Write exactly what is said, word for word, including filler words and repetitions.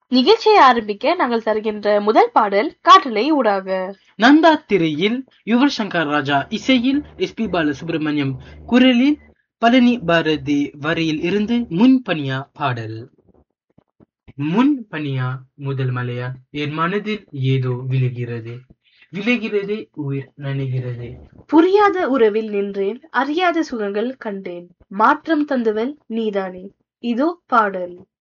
நிகழ்ச்சியை ஆரம்பிக்க நாங்கள் தருகின்ற முதல் பாடல் காற்றலை ஊடாக. நந்தா திரையில் யுவன் சங்கர் ராஜா இசையில் எஸ் பி பாலசுப்ரமணியம் குரலில் பழனி பாரதி வரியில் இருந்து முன்பனியா பாடல். முன் பனியா முதல் மலையா என் மனதில் ஏதோ விழுகிறது, விழுகிறதே உயிர் நனைகிறது. புரியாத உறவில் நின்றேன், அறியாத சுகங்கள் கண்டேன், மாற்றம் தந்தவள் நீதானே. இதோ பாடல்.